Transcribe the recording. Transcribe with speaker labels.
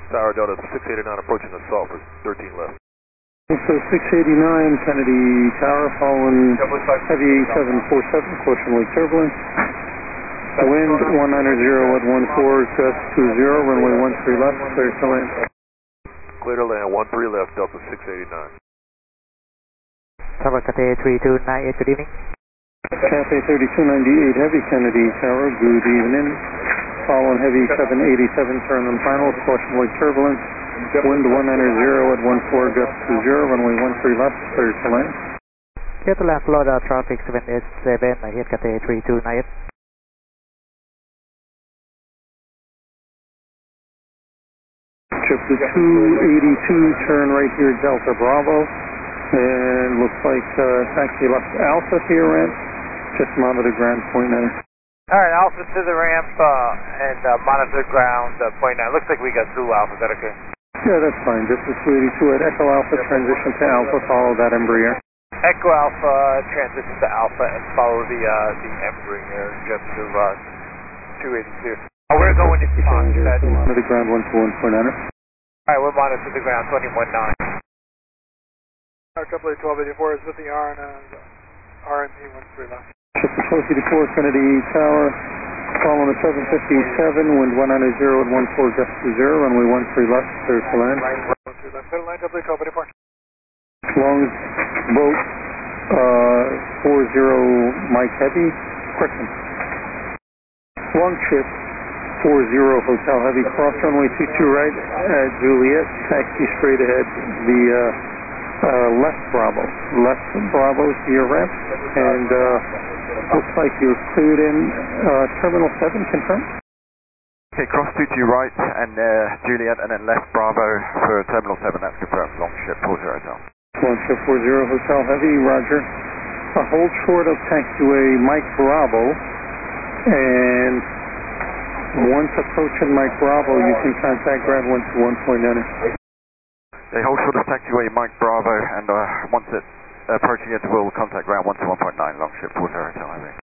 Speaker 1: Tower Delta 689 approaching the salt for 13 left.
Speaker 2: So 689 Kennedy Tower, following heavy 747, caution wake turbulence. Wind 190 at 14, gust 20, runway 13 left, clear to land.
Speaker 1: Clear to land, 13 left, Delta 689.
Speaker 3: Tower Cathay 3298, good evening.
Speaker 2: Cathay 3298 Heavy Kennedy Tower, good evening. Following heavy 787, turn on final, caution wake turbulence. Wind 190 at 14, gust 20, runway 13 left, clear to land.
Speaker 3: Clear to land, Florida traffic 787, I hit Cathay 3298.
Speaker 2: Trip to 282, turn right here, Delta Bravo. And looks like taxi left Alpha to your ramp. Just monitor ground, point 9.
Speaker 4: Alright, Alpha to the ramp and monitor ground, point 9. Looks like we got through Alpha, is that okay?
Speaker 2: Yeah, that's fine. This is 282 at Echo Alpha, transition to Alpha, follow that Embraer.
Speaker 4: Echo Alpha, transition to Alpha and follow the Embraer just to 282. We're going to
Speaker 2: monitor ground 121.9.
Speaker 4: Alright, we're monitoring the ground 21.9.
Speaker 5: AAA 1284 is with the R and RMP 13 left.
Speaker 2: Ship to 1284 Kennedy Tower, following the 757, wind 190 at 14, gust 20, runway 13 left, clear to land.
Speaker 5: 13 left, clear to land, AAA 1284.
Speaker 2: Long boat, 40 Mike Heavy, Quicken. Long ship, 40 Hotel Heavy, cross runway 22 right at Juliet, taxi straight ahead, the left Bravo to your ramp, and looks like you're cleared in Terminal 7, confirm?
Speaker 6: Okay, cross 22 right and Juliet, and then left Bravo for Terminal 7, that's confirmed, long ship 40 Hotel.
Speaker 2: Long ship 40 Hotel Heavy, roger. Hold short of taxiway Mike Bravo, and once approaching Mike Bravo, you can contact ground 121.9.
Speaker 6: They hold short of taxiway Mike Bravo, and once it approaching it, we'll contact ground 121.9, long ship 40 Hotel Heavy.